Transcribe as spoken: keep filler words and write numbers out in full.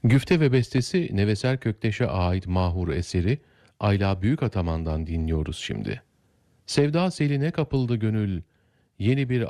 Güfte ve bestesi Neveser Kökteş'e ait mahur eseri Ayla Büyükataman'dan dinliyoruz şimdi. Sevda seline kapıldı gönül, yeni bir